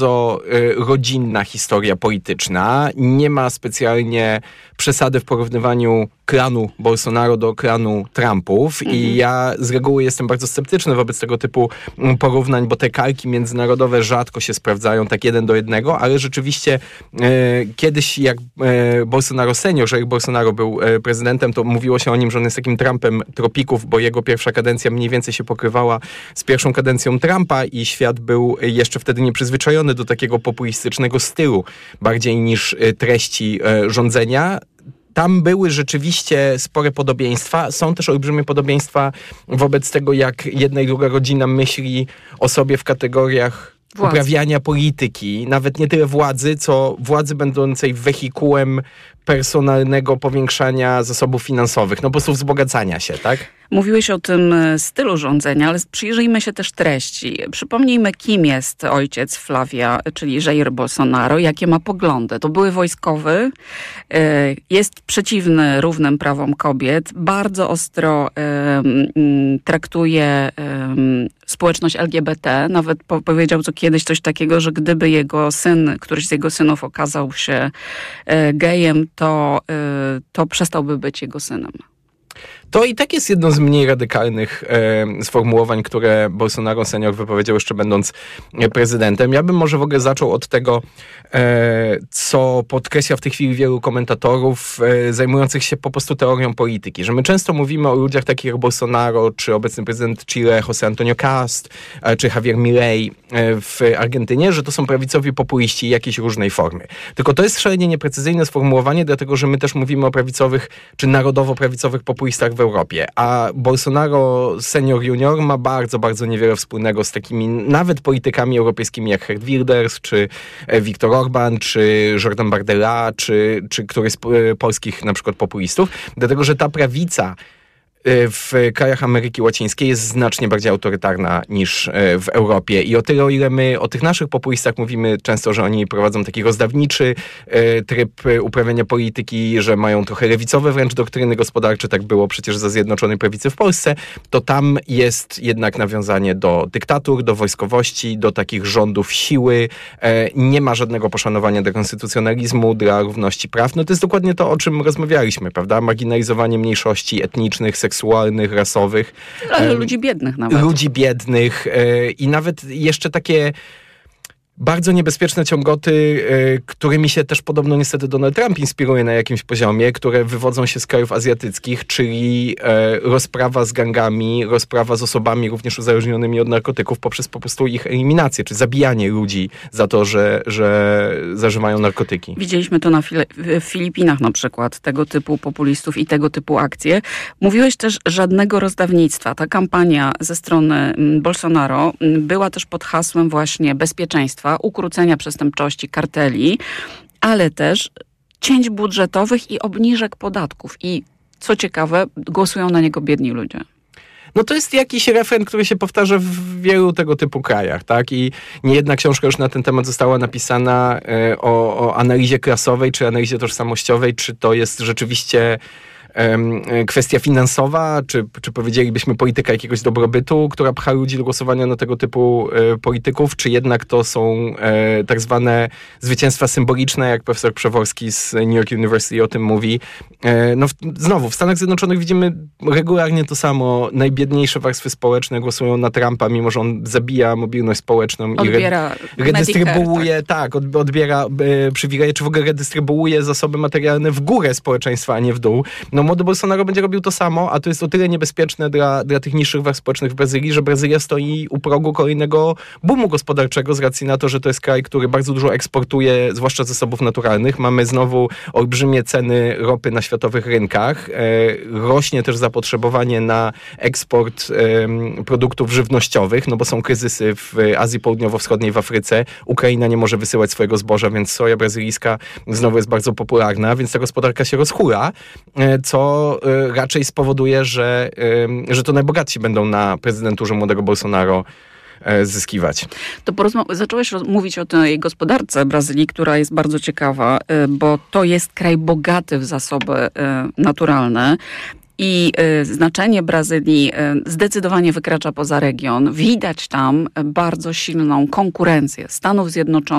rodzinna historia polityczna. Nie ma specjalnie przesady w porównywaniu klanu Bolsonaro do klanu Trumpów i ja z reguły jestem bardzo sceptyczny wobec tego typu porównań, bo te kalki międzynarodowe rzadko się sprawdzają tak 1:1, ale rzeczywiście kiedyś jak Bolsonaro senior, że jak Bolsonaro był prezydentem, to mówiło się o nim, że on jest takim Trumpem tropików, bo jego pierwsza kadencja mniej więcej się pokrywała z pierwszą kadencją Trumpa i świat był jeszcze wtedy nieprzyzwyczajony do takiego populistycznego stylu, bardziej niż treści rządzenia. Tam były rzeczywiście spore podobieństwa. Są też olbrzymie podobieństwa wobec tego, jak jedna i druga rodzina myśli o sobie w kategoriach uprawiania polityki. Nawet nie tyle władzy, co władzy będącej wehikułem personalnego powiększania zasobów finansowych. No po prostu wzbogacania się, tak? Mówiłeś o tym stylu rządzenia, ale przyjrzyjmy się też treści. Przypomnijmy, kim jest ojciec Flavia, czyli Jair Bolsonaro, jakie ma poglądy. To były wojskowy, jest przeciwny równym prawom kobiet, bardzo ostro traktuje społeczność LGBT. Nawet powiedział kiedyś coś takiego, że gdyby jego syn, któryś z jego synów okazał się gejem, to przestałby być jego synem. To i tak jest jedno z mniej radykalnych sformułowań, które Bolsonaro senior wypowiedział jeszcze będąc prezydentem. Ja bym może w ogóle zaczął od tego, co podkreśla w tej chwili wielu komentatorów zajmujących się po prostu teorią polityki, że my często mówimy o ludziach takich jak Bolsonaro, czy obecny prezydent Chile José Antonio Cast, czy Javier Milei w Argentynie, że to są prawicowi populiści jakiejś różnej formy. Tylko to jest szalenie nieprecyzyjne sformułowanie, dlatego że my też mówimy o prawicowych, czy narodowo-prawicowych populistach w Europie, a Bolsonaro senior junior ma bardzo, bardzo niewiele wspólnego z takimi nawet politykami europejskimi jak Geert Wilders, czy Viktor Orban, czy Jordan Bardella, czy któryś z polskich na przykład populistów, dlatego że ta prawica w krajach Ameryki Łacińskiej jest znacznie bardziej autorytarna niż w Europie. I o tyle, o ile my o tych naszych populistach mówimy często, że oni prowadzą taki rozdawniczy tryb uprawiania polityki, że mają trochę lewicowe wręcz doktryny gospodarcze, tak było przecież za Zjednoczonej Prawicy w Polsce, to tam jest jednak nawiązanie do dyktatur, do wojskowości, do takich rządów siły. Nie ma żadnego poszanowania dla konstytucjonalizmu, dla równości praw. No to jest dokładnie to, o czym rozmawialiśmy, prawda? Marginalizowanie mniejszości etnicznych, seksualnych, rasowych. Ale ludzi biednych nawet. Ludzi biednych i nawet jeszcze takie bardzo niebezpieczne ciągoty, którymi się też podobno niestety Donald Trump inspiruje na jakimś poziomie, które wywodzą się z krajów azjatyckich, czyli rozprawa z gangami, rozprawa z osobami również uzależnionymi od narkotyków poprzez po prostu ich eliminację, czy zabijanie ludzi za to, że zażywają narkotyki. Widzieliśmy to w Filipinach na przykład, tego typu populistów i tego typu akcje. Mówiłeś też żadnego rozdawnictwa. Ta kampania ze strony Bolsonaro była też pod hasłem właśnie bezpieczeństwa, ukrócenia przestępczości, karteli, ale też cięć budżetowych i obniżek podatków. I co ciekawe, głosują na niego biedni ludzie. No to jest jakiś refren, który się powtarza w wielu tego typu krajach, tak? I niejedna książka już na ten temat została napisana o analizie klasowej, czy analizie tożsamościowej, czy to jest rzeczywiście kwestia finansowa, czy powiedzielibyśmy polityka jakiegoś dobrobytu, która pcha ludzi do głosowania na tego typu polityków, czy jednak to są tak zwane zwycięstwa symboliczne, jak profesor Przeworski z New York University o tym mówi. No znowu, w Stanach Zjednoczonych widzimy regularnie to samo. Najbiedniejsze warstwy społeczne głosują na Trumpa, mimo że on zabija mobilność społeczną odbiera i redystrybuuje, odbiera przywileje, czy w ogóle redystrybuuje zasoby materialne w górę społeczeństwa, a nie w dół. No młody Bolsonaro będzie robił to samo, a to jest o tyle niebezpieczne dla tych niższych warstw społecznych w Brazylii, że Brazylia stoi u progu kolejnego boomu gospodarczego z racji na to, że to jest kraj, który bardzo dużo eksportuje, zwłaszcza zasobów naturalnych. Mamy znowu olbrzymie ceny ropy na światowych rynkach. Rośnie też zapotrzebowanie na eksport produktów żywnościowych, no bo są kryzysy w Azji Południowo-Wschodniej, w Afryce. Ukraina nie może wysyłać swojego zboża, więc soja brazylijska znowu jest bardzo popularna, więc ta gospodarka się rozhula, co raczej spowoduje, że to najbogatsi będą na prezydenturze młodego Bolsonaro zyskiwać. To zacząłeś mówić o tej gospodarce Brazylii, która jest bardzo ciekawa, bo to jest kraj bogaty w zasoby naturalne. i znaczenie Brazylii zdecydowanie wykracza poza region. Widać tam bardzo silną konkurencję Stanów Zjednoczonych,